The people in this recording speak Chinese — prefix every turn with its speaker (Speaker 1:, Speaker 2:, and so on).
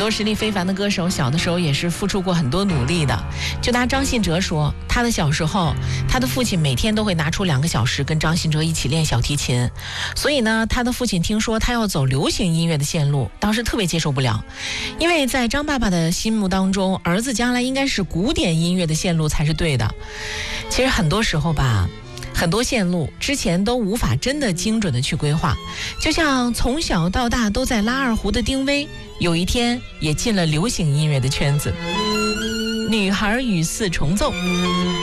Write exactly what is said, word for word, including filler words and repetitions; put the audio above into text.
Speaker 1: 多实力非凡的歌手小的时候也是付出过很多努力的。就拿张信哲说，他的小时候，他的父亲每天都会拿出两个小时跟张信哲一起练小提琴，所以呢，他的父亲听说他要走流行音乐的线路，当时特别接受不了，因为在张爸爸的心目当中，儿子将来应该是古典音乐的线路才是对的。其实很多时候吧，很多线路之前都无法真的精准的去规划，就像从小到大都在拉二胡的丁薇，有一天也进了流行音乐的圈子。女孩与四重奏。